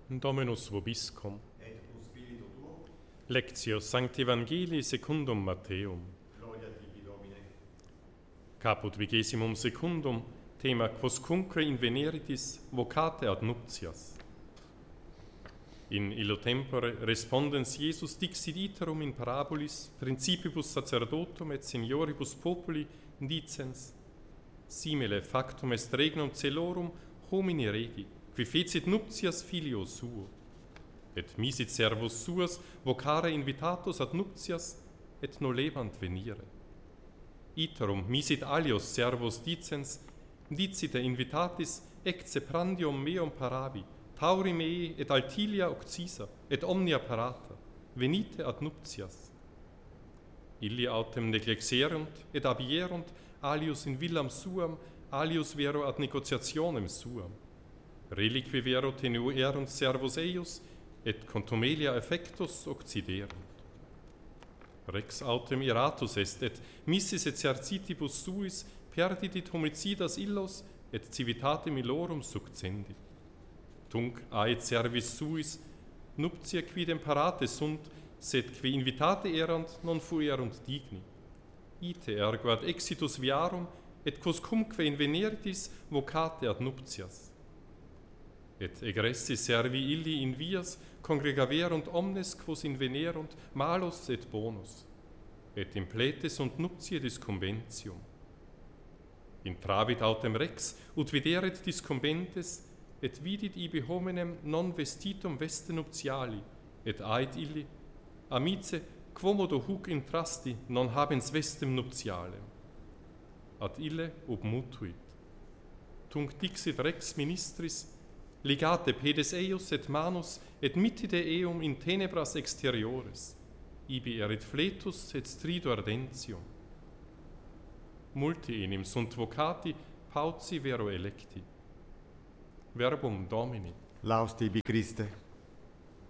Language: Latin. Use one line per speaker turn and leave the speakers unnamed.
Dominus vobiscum.
Et cum spiritu tuo.
Lectio Sancti Evangelii secundum Matteum.
Gloria tibi, Domine.
Caput 22, tema quoscunque inveneritis vocate ad nuptias. In illo tempore respondens Iesus dixit iterum in parabolis principibus sacerdotum et senioribus populi dicens: simile factum est regnum celorum homini regi, qui fecit nuptias filio suo. Et misit servus suos vocare invitatus ad nuptias, et nolebant venire. Iterum misit alios servus dicens: dicite invitatis ecce prandium meum parabi, tauri mei et altilia occisa, et omnia parata, venite ad nuptias. Illi autem neglexerunt et abierunt, alius in villam suam, alius vero ad negotiationem suam. Reliqui vero tenuerunt servus eius, et contumelia effectus occiderunt. Rex autem iratus est, et missis exercitibus suis perdidit homicidas illos, et civitatem illorum succendit. Tunc aet servis suis, nuptia quidem parate sunt, sed qui invitate erant non fuerunt digni. Ite ergo ad exitus viarum, et quoscumque inveneritis vocate ad nuptias. Et egressi servi illi in vias congregaverunt omnes quos invenerunt malus et bonus, et implete sunt nuptiae disconventium. Intravit autem rex, ut videret disconventes, et vidit ibi hominem non vestitum veste nuptiali, et ait illi: amice, quomodo huc intrasti non habens vestem nuptialem? Ad ille obmutuit. Tunc dixit rex ministris: ligate pedes eius et manus, et mittide eum in tenebras exteriores, ibi erit fletus et strido ardentium. Multi enim sunt vocati, pauci vero electi. Verbum Domini.
Laus tibi, Christe.